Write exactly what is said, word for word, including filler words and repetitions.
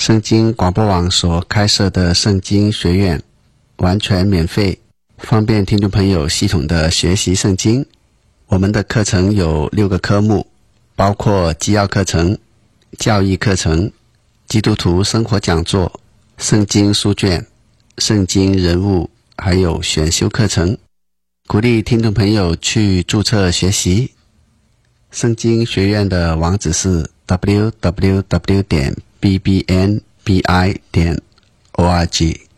圣经广播网所开设的圣经学院，完全免费，方便听众朋友系统的学习圣经。我们的课程有六个科目，包括基要课程、教义课程、基督徒生活讲座、圣经书卷、圣经人物，还有选修课程。鼓励听众朋友去注册学习。圣经学院的网址是 double u double u double u 点 b b n b i 点 org。